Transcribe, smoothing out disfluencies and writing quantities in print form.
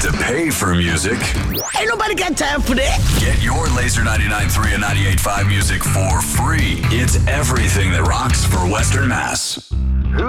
to pay for music. Ain't nobody got time for that. Get your Laser 99.3 and 98.5 music for free. It's everything that rocks for Western Mass.